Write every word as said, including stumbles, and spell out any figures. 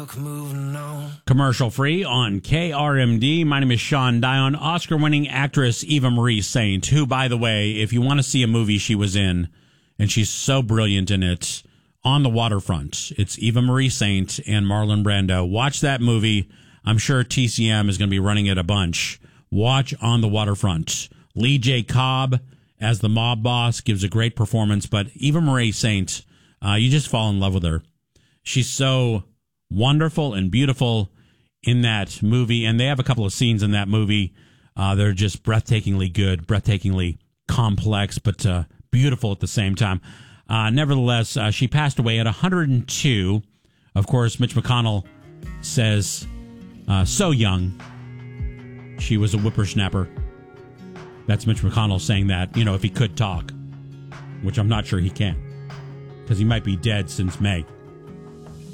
Moving on. Commercial free on K R M D. My name is Sean Dion. Oscar-winning actress Eva Marie Saint, who, by the way, if you want to see a movie she was in, and she's so brilliant in it, On the Waterfront. It's Eva Marie Saint and Marlon Brando. Watch that movie. I'm sure T C M is going to be running it a bunch. Watch On the Waterfront. Lee J. Cobb as the mob boss gives a great performance, but Eva Marie Saint, uh, you just fall in love with her. She's so wonderful and beautiful in that movie, and they have a couple of scenes in that movie. Uh, they're just breathtakingly good, breathtakingly complex, but uh, beautiful at the same time. Uh, nevertheless, uh, she passed away at one hundred two. Of course, Mitch McConnell says, uh, so young, she was a whippersnapper. That's Mitch McConnell saying that, you know, if he could talk, which I'm not sure he can, because he might be dead since May.